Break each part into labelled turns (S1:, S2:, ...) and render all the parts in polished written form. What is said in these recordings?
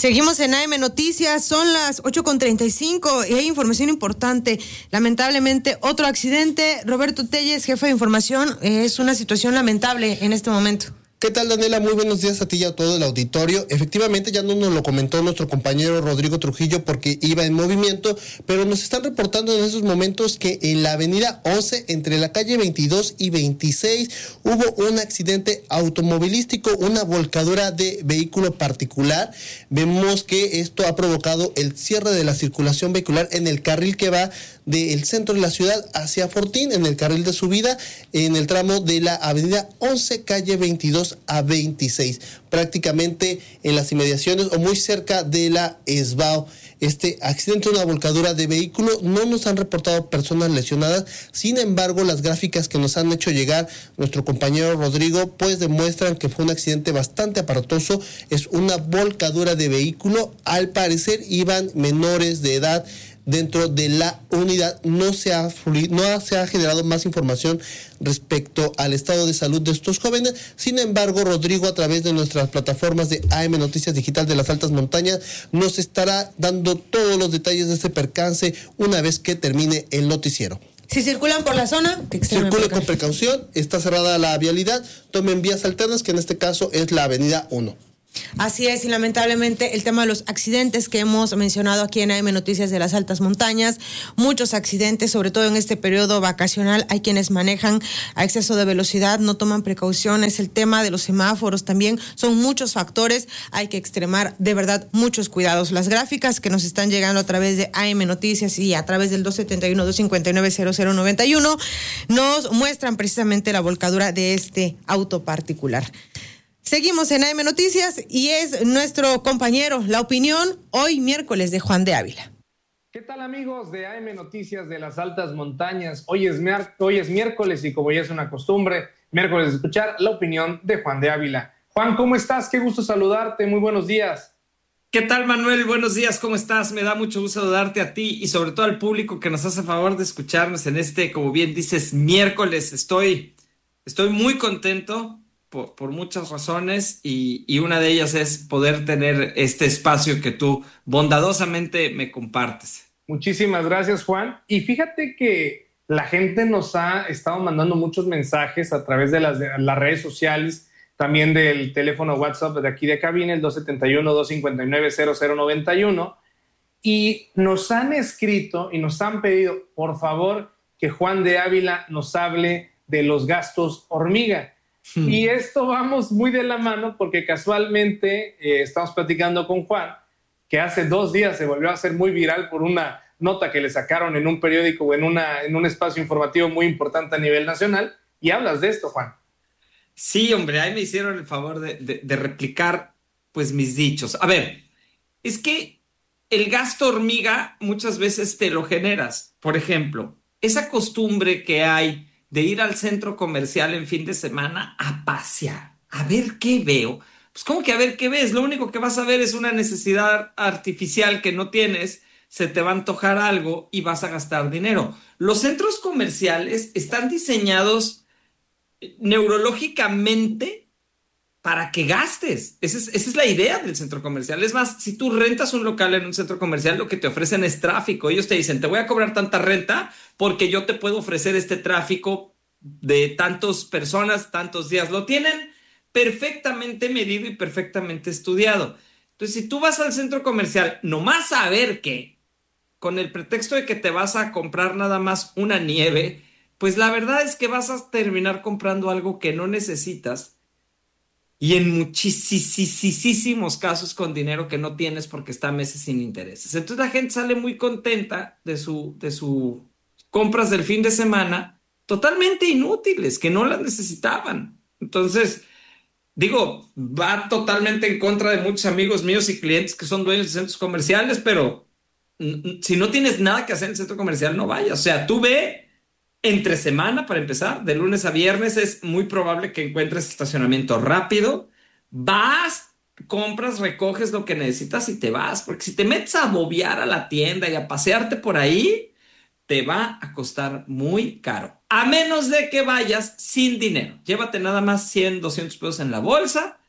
S1: Seguimos en AM Noticias, son las 8:35 y hay información importante. Lamentablemente, otro accidente. Roberto Telles, jefe de información, es una situación lamentable en este momento.
S2: ¿Qué tal, Daniela? Muy buenos días a ti y a todo el auditorio. Efectivamente, ya no nos lo comentó nuestro compañero Rodrigo Trujillo porque iba en movimiento, pero nos están reportando en esos momentos que en la avenida 11, entre la calle 22 y 26, hubo un accidente automovilístico, una volcadura de vehículo particular. Vemos que esto ha provocado el cierre de la circulación vehicular en el carril que va del centro de la ciudad hacia Fortín, en el carril de subida, en el tramo de la avenida 11, calle 22 a 26, prácticamente en las inmediaciones o muy cerca de la SBAO. Este accidente, una volcadura de vehículo, no nos han reportado personas lesionadas. Sin embargo, las gráficas que nos han hecho llegar nuestro compañero Rodrigo, pues demuestran que fue un accidente bastante aparatoso. Es una volcadura de vehículo. Al parecer iban menores de edad dentro de la unidad. No se ha generado más información respecto al estado de salud de estos jóvenes. Sin embargo, Rodrigo, a través de nuestras plataformas de AM Noticias Digital de las Altas Montañas, nos estará dando todos los detalles de este percance una vez que termine el noticiero.
S1: Si circulan por la zona,
S2: circule con precaución. Está cerrada la vialidad. Tomen vías alternas, que en este caso es la avenida 1.
S1: Así es, y lamentablemente el tema de los accidentes que hemos mencionado aquí en AM Noticias de las Altas Montañas, muchos accidentes, sobre todo en este periodo vacacional. Hay quienes manejan a exceso de velocidad, no toman precauciones. El tema de los semáforos también, son muchos factores. Hay que extremar de verdad muchos cuidados. Las gráficas que nos están llegando a través de AM Noticias y a través del 271-259-0091 nos muestran precisamente la volcadura de este auto particular. Seguimos en AM Noticias y es nuestro compañero La Opinión, hoy miércoles, de Juan de Ávila.
S3: ¿Qué tal, amigos de AM Noticias de las Altas Montañas? Hoy es miércoles y como ya es una costumbre, miércoles de escuchar La Opinión de Juan de Ávila. Juan, ¿cómo estás? Qué gusto saludarte, muy buenos días.
S4: ¿Qué tal, Manuel? Buenos días, ¿cómo estás? Me da mucho gusto saludarte a ti y sobre todo al público que nos hace favor de escucharnos en este, como bien dices, miércoles. Estoy muy contento por muchas razones y una de ellas es poder tener este espacio que tú bondadosamente me compartes.
S3: Muchísimas gracias, Juan. Y fíjate que la gente nos ha estado mandando muchos mensajes a través de las redes sociales, también del teléfono WhatsApp de aquí de cabina, el 271-259-0091, y nos han escrito y nos han pedido, por favor, que Juan de Ávila nos hable de los gastos hormiga. Y esto vamos muy de la mano porque casualmente estamos platicando con Juan, que hace 2 días se volvió a hacer muy viral por una nota que le sacaron en un periódico o en un espacio informativo muy importante a nivel nacional. Y hablas de esto, Juan.
S4: Sí, hombre, ahí me hicieron el favor de replicar pues mis dichos. A ver, es que el gasto hormiga muchas veces te lo generas. Por ejemplo, esa costumbre que hay de ir al centro comercial en fin de semana a pasear, a ver qué veo. Pues, ¿cómo que a ver qué ves? Lo único que vas a ver es una necesidad artificial que no tienes, se te va a antojar algo y vas a gastar dinero. Los centros comerciales están diseñados neurológicamente para que gastes. Esa es la idea del centro comercial. Es más, si tú rentas un local en un centro comercial, lo que te ofrecen es tráfico. Ellos te dicen, te voy a cobrar tanta renta porque yo te puedo ofrecer este tráfico de tantas personas, tantos días. Lo tienen perfectamente medido y perfectamente estudiado. Entonces, si tú vas al centro comercial nomás a ver qué, con el pretexto de que te vas a comprar nada más una nieve, pues la verdad es que vas a terminar comprando algo que no necesitas. Y en muchísimos casos con dinero que no tienes porque está a meses sin intereses. Entonces la gente sale muy contenta de su compras del fin de semana, totalmente inútiles, que no las necesitaban. Entonces, digo, va totalmente en contra de muchos amigos míos y clientes que son dueños de centros comerciales, pero si no tienes nada que hacer en el centro comercial, no vayas. O sea, tú ve entre semana, para empezar, de lunes a viernes es muy probable que encuentres estacionamiento rápido. Vas, compras, recoges lo que necesitas y te vas. Porque si te metes a bobear a la tienda y a pasearte por ahí, te va a costar muy caro. A menos de que vayas sin dinero. Llévate nada más 100, 200 pesos en la bolsa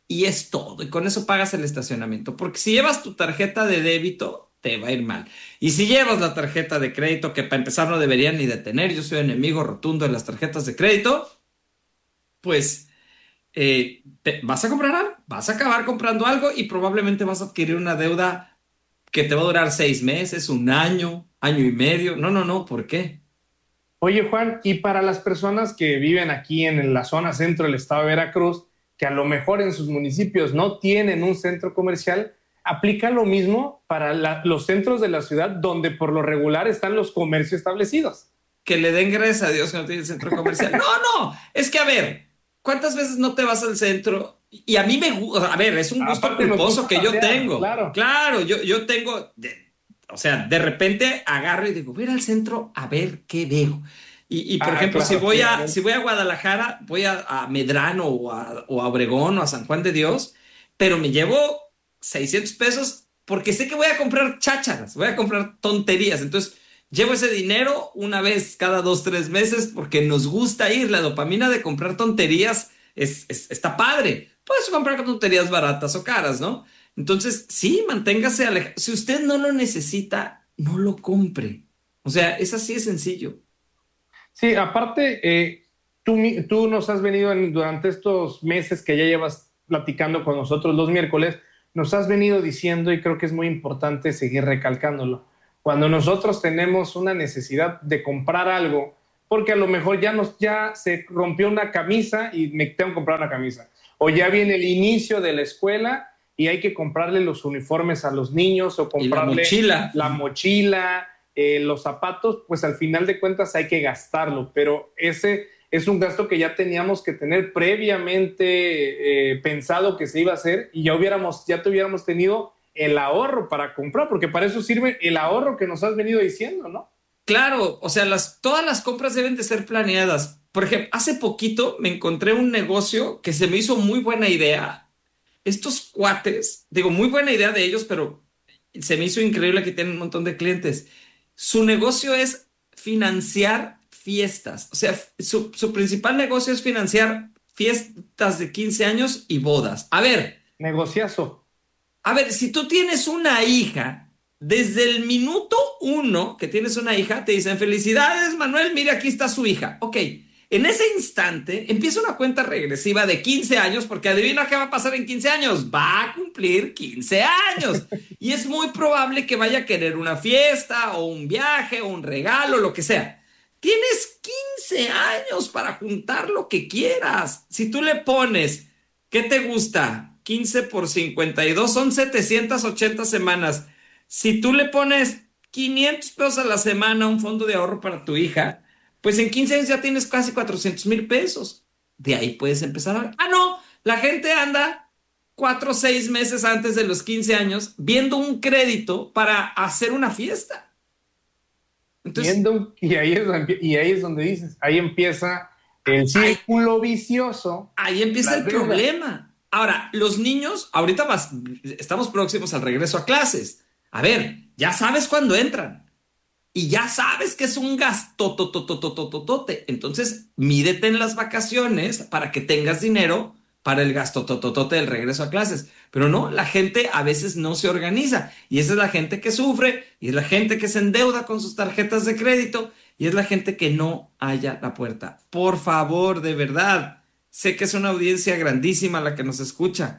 S4: y es todo. Y con eso pagas el estacionamiento. Porque si llevas tu tarjeta de débito, te va a ir mal. Y si llevas la tarjeta de crédito, que para empezar no deberían ni de tener, yo soy enemigo rotundo de las tarjetas de crédito, pues vas a comprar algo, vas a acabar comprando algo y probablemente vas a adquirir una deuda que te va a durar 6 meses, un año, año y medio. No, no, no, ¿por qué?
S3: Oye, Juan, y para las personas que viven aquí en la zona centro del estado de Veracruz, que a lo mejor en sus municipios no tienen un centro comercial, ¿aplica lo mismo para los centros de la ciudad donde por lo regular están los comercios establecidos?
S4: Que le den gracias a Dios que no tiene centro comercial. No, no, es que a ver, ¿cuántas veces no te vas al centro? Y a mí me gusta, a ver, es un gusto
S3: Aparte, nos
S4: culposo
S3: gusta
S4: que yo
S3: pasear,
S4: tengo.
S3: claro.
S4: Claro, yo tengo, o sea, de repente agarro y digo, voy a ir al centro a ver qué veo. Y por ejemplo,
S3: claro,
S4: si voy a Guadalajara, voy a Medrano o a Obregón o a San Juan de Dios, pero me llevo 600 pesos porque sé que voy a comprar chácharas, voy a comprar tonterías. Entonces, llevo ese dinero una vez cada 2, 3 meses porque nos gusta ir. La dopamina de comprar tonterías está padre. Puedes comprar tonterías baratas o caras, ¿no? Entonces, sí, manténgase alejado. Si usted no lo necesita, no lo compre. O sea, es así de sencillo.
S3: Sí, aparte, tú nos has venido durante estos meses que ya llevas platicando con nosotros los miércoles, nos has venido diciendo, y creo que es muy importante seguir recalcándolo, cuando nosotros tenemos una necesidad de comprar algo, porque a lo mejor ya se rompió una camisa y me tengo que comprar una camisa, o ya viene el inicio de la escuela y hay que comprarle los uniformes a los niños o comprarle la mochila, los zapatos, pues al final de cuentas hay que gastarlo, pero ese es un gasto que ya teníamos que tener previamente pensado que se iba a hacer y ya tuviéramos tenido el ahorro para comprar, porque para eso sirve el ahorro que nos has venido diciendo, ¿no?
S4: Claro, o sea, todas las compras deben de ser planeadas. Por ejemplo, hace poquito me encontré un negocio que se me hizo muy buena idea. Estos cuates, digo, muy buena idea de ellos, pero se me hizo increíble que tienen un montón de clientes. Su negocio es financiar fiestas. O sea, su principal negocio es financiar fiestas de 15 años y bodas.
S3: Negociazo.
S4: A ver, si tú tienes una hija, desde el minuto 1 que tienes una hija, te dicen, felicidades, Manuel, mire, aquí está su hija. Ok, en ese instante empieza una cuenta regresiva de 15 años, porque adivina qué va a pasar en 15 años. Va a cumplir 15 años. Y es muy probable que vaya a querer una fiesta o un viaje o un regalo, lo que sea. Tienes 15 años para juntar lo que quieras. Si tú le pones, ¿qué te gusta? 15 por 52 son 780 semanas. Si tú le pones 500 pesos a la semana a un fondo de ahorro para tu hija, pues en 15 años ya tienes casi 400,000 pesos. De ahí puedes empezar a ver. Ah, no, la gente anda 4 o 6 meses antes de los 15 años viendo un crédito para hacer una fiesta. Entonces,
S3: y ahí es donde dices, ahí empieza el círculo vicioso.
S4: Ahí empieza el problema. Ahora, los niños, ahorita estamos próximos al regreso a clases. A ver, ya sabes cuándo entran. Y ya sabes que es un gasto totototototote. Entonces, mídete en las vacaciones para que tengas dinero para el gasto tototote del regreso a clases. Pero no, la gente a veces no se organiza. Y esa es la gente que sufre, y es la gente que se endeuda con sus tarjetas de crédito, y es la gente que no halla la puerta. Por favor, de verdad, sé que es una audiencia grandísima la que nos escucha.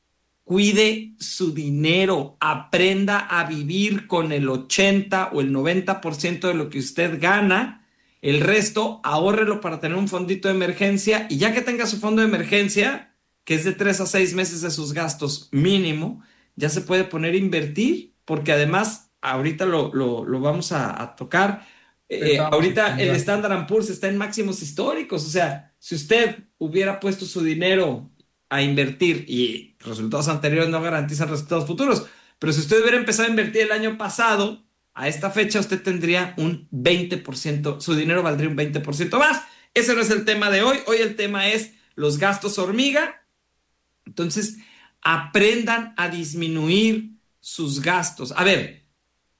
S4: Cuide su dinero, aprenda a vivir con el 80 o el 90% de lo que usted gana. El resto, ahórrelo para tener un fondito de emergencia, y ya que tenga su fondo de emergencia, que es de 3 a 6 meses de sus gastos mínimo, ya se puede poner a invertir, porque además, ahorita lo vamos a tocar. Ahorita el Standard & Poor's está en máximos históricos. O sea, si usted hubiera puesto su dinero a invertir, y resultados anteriores no garantizan resultados futuros, pero si usted hubiera empezado a invertir el año pasado, a esta fecha usted tendría un 20%, su dinero valdría un 20% más. Ese no es el tema de hoy. Hoy el tema es los gastos hormiga. Entonces, aprendan a disminuir sus gastos. A ver,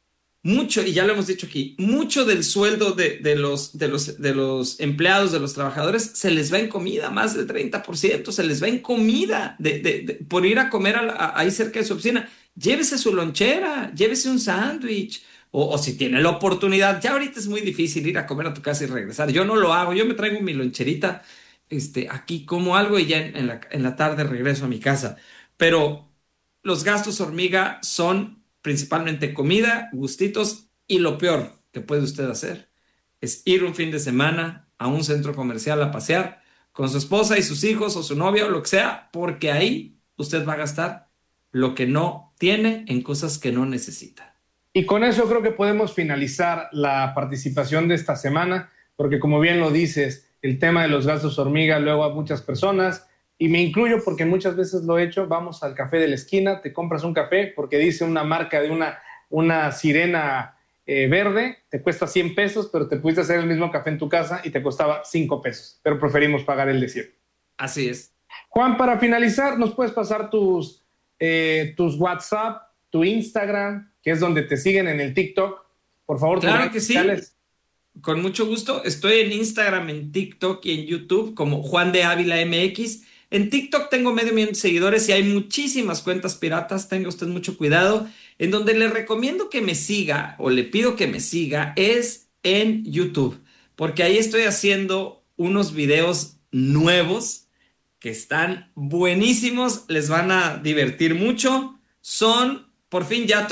S4: mucho, y ya lo hemos dicho aquí, mucho del sueldo de los empleados, de los trabajadores, se les va en comida, más del 30%, se les va en comida por ir a comer ahí cerca de su oficina. Llévese su lonchera, llévese un sándwich, o si tiene la oportunidad, ya ahorita es muy difícil ir a comer a tu casa y regresar. Yo no lo hago, yo me traigo mi loncherita, aquí como algo y ya en la tarde regreso a mi casa. Pero los gastos hormiga son principalmente comida, gustitos, y lo peor que puede usted hacer es ir un fin de semana a un centro comercial a pasear con su esposa y sus hijos o su novia o lo que sea, porque ahí usted va a gastar lo que no tiene en cosas que no necesita.
S3: Y con eso creo que podemos finalizar la participación de esta semana, porque como bien lo dices, el tema de los gastos hormiga luego a muchas personas, y me incluyo porque muchas veces lo he hecho, vamos al café de la esquina, te compras un café porque dice una marca de una sirena verde, te cuesta 100 pesos, pero te pudiste hacer el mismo café en tu casa y te costaba 5 pesos, pero preferimos pagar el de 100.
S4: Así es.
S3: Juan, para finalizar, ¿nos puedes pasar tus WhatsApp, tu Instagram, que es donde te siguen en el TikTok? Por favor.
S4: Claro que sí. Con mucho gusto. Estoy en Instagram, en TikTok y en YouTube como Juan de Ávila MX. En TikTok tengo medio millón de seguidores y hay muchísimas cuentas piratas. Tenga usted mucho cuidado. En donde le recomiendo que me siga o le pido que me siga es en YouTube, porque ahí estoy haciendo unos videos nuevos que están buenísimos. Les van a divertir mucho. Por fin ya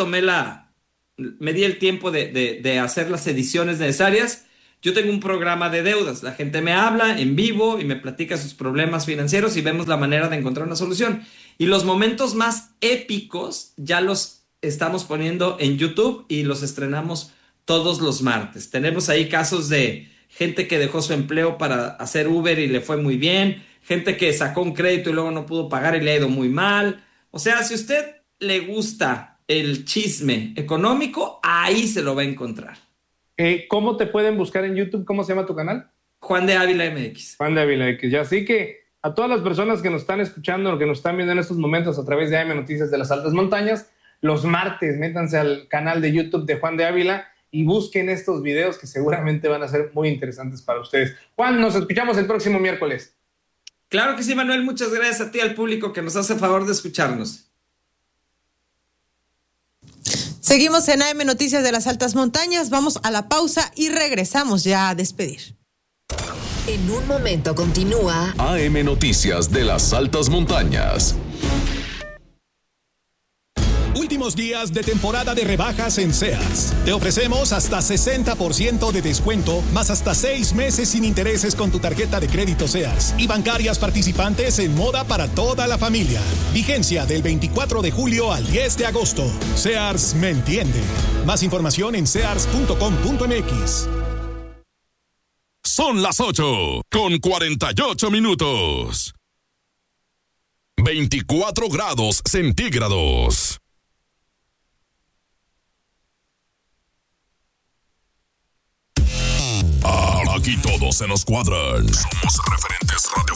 S4: me di el tiempo de hacer las ediciones necesarias. Yo tengo un programa de deudas. La gente me habla en vivo y me platica sus problemas financieros y vemos la manera de encontrar una solución. Y los momentos más épicos ya los estamos poniendo en YouTube y los estrenamos todos los martes. Tenemos ahí casos de gente que dejó su empleo para hacer Uber y le fue muy bien. Gente que sacó un crédito y luego no pudo pagar y le ha ido muy mal. O sea, si usted le gusta el chisme económico, ahí se lo va a encontrar.
S3: ¿Cómo te pueden buscar en YouTube? ¿Cómo se llama tu canal?
S4: Juan de Ávila MX.
S3: Juan de Ávila MX. Así que a todas las personas que nos están escuchando o que nos están viendo en estos momentos a través de AM Noticias de las Altas Montañas, los martes métanse al canal de YouTube de Juan de Ávila y busquen estos videos que seguramente van a ser muy interesantes para ustedes. Juan, nos escuchamos el próximo miércoles.
S4: Claro que sí, Manuel. Muchas gracias a ti, al público que nos hace favor de escucharnos.
S1: Seguimos en AM Noticias de las Altas Montañas, vamos a la pausa y regresamos ya a despedir.
S5: En un momento continúa
S6: AM Noticias de las Altas Montañas.
S7: Últimos días de temporada de rebajas en Sears. Te ofrecemos hasta 60% de descuento, más hasta 6 meses sin intereses con tu tarjeta de crédito Sears y bancarias participantes en moda para toda la familia. Vigencia del 24 de julio al 10 de agosto. Sears me entiende. Más información en sears.com.mx.
S6: Son las 8:48. 24 grados centígrados. Aquí todos se nos cuadran. Somos referentes radio.